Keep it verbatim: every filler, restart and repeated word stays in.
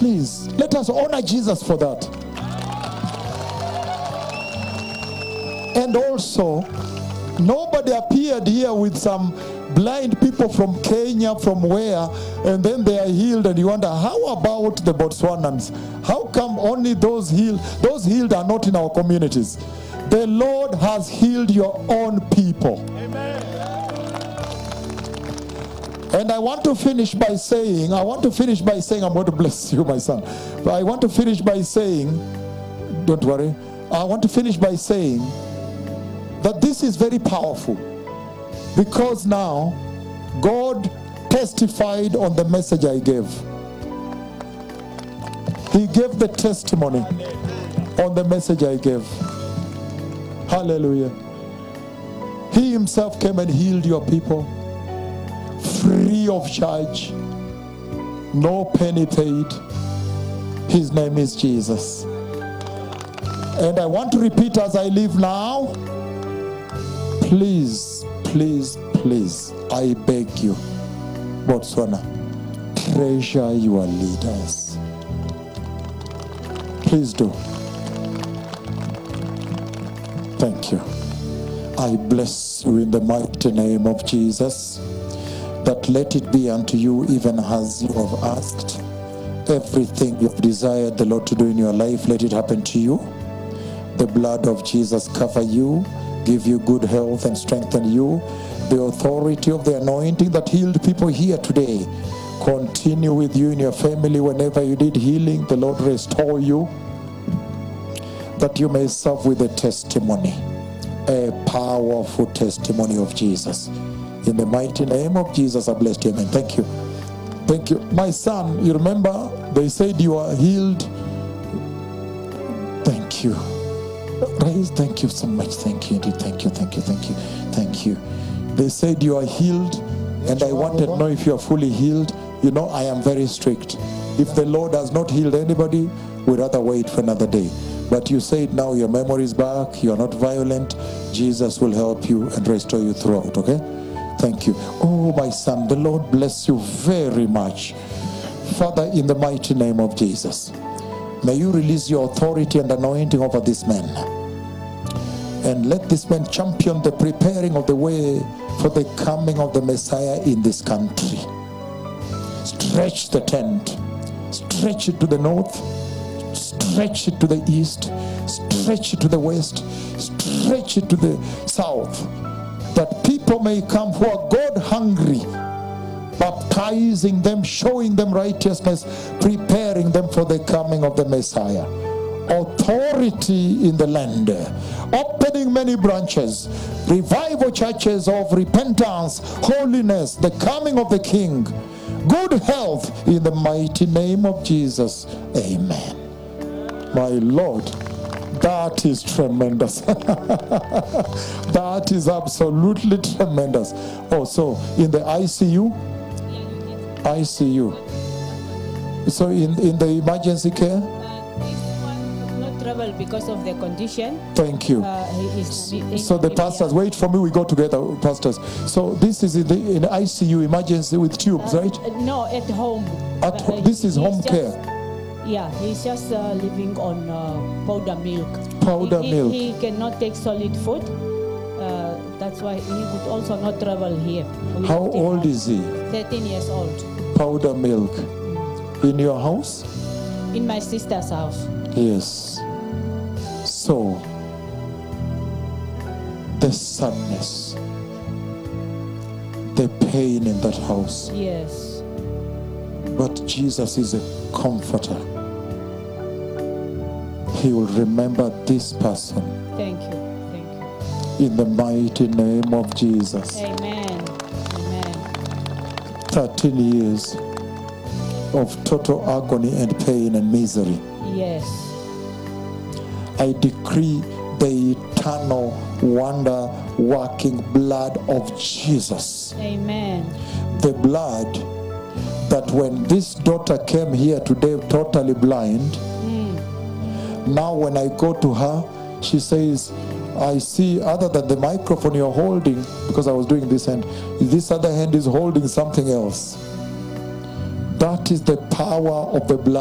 Please, let us honor Jesus for that. And also, nobody appeared here with some blind people from Kenya, from where, and then they are healed, and you wonder, how about the Botswanans? How come only those healed? Those healed are not in our communities. The Lord has healed your own people. Amen. And I want to finish by saying, I want to finish by saying, I'm going to bless you, my son. But I want to finish by saying, don't worry, I want to finish by saying that this is very powerful. Because now, God testified on the message I gave. He gave the testimony on the message I gave. Hallelujah. He himself came and healed your people. Free of charge. No penny paid. His name is Jesus. And I want to repeat as I leave now. Please, please, please, I beg you, Botswana, treasure your leaders. Please do. Thank you. I bless you in the mighty name of Jesus, that let it be unto you even as you have asked. Everything you've desired the Lord to do in your life, let it happen to you. The blood of Jesus cover you, give you good health and strengthen you. The authority of the anointing that healed people here today continue with you in your family. Whenever you need healing, the Lord restore you, that you may serve with a testimony, a powerful testimony of Jesus. In the mighty name of Jesus, I bless you. Amen. Thank you. Thank you. My son, you remember they said you are healed. Thank you. Praise, thank you so much. Thank you indeed. Thank you, thank you, thank you, thank you. They said you are healed, and I wanted to know if you are fully healed. You know, I am very strict. If the Lord has not healed anybody, we'd rather wait for another day. But you said now your memory is back, you are not violent. Jesus will help you and restore you throughout, okay? Thank you. Oh, my son, the Lord bless you very much. Father, in the mighty name of Jesus, may you release your authority and anointing over this man. And let this man champion the preparing of the way for the coming of the Messiah in this country. Stretch the tent. Stretch it to the north. Stretch it to the east. Stretch it to the west. Stretch it to the south. That people may come who are God hungry, baptizing them, showing them righteousness, preparing them for the coming of the Messiah. Authority in the land, opening many branches, revival churches of repentance, holiness, the coming of the King, good health in the mighty name of Jesus. Amen. My Lord, that is tremendous. That is absolutely tremendous. Oh, so in the I C U? I C U. So in, in the emergency care? Travel because of the condition. Thank you. Uh, he is, he, so the pastors, here. Wait for me, we go together, pastors. So this is in the in I C U emergency with tubes, uh, right? No, at home. At ho- uh, this is home just, care. Yeah, he's just uh, living on uh, powder milk. Powder he, milk. He, he cannot take solid food. Uh, that's why he would also not travel here. We How old is he? thirteen years old. Powder milk. Mm. In your house? In my sister's house. Yes. So, the sadness, the pain in that house. Yes. But Jesus is a comforter. He will remember this person. Thank you. Thank you. In the mighty name of Jesus. Amen. Amen. thirteen years of total agony and pain and misery. Yes. I decree the eternal wonder-working blood of Jesus. Amen. The blood that when this daughter came here today totally blind, mm. now when I go to her, she says, I see, other than the microphone you're holding, because I was doing this hand, this other hand is holding something else. That is the power of the blood.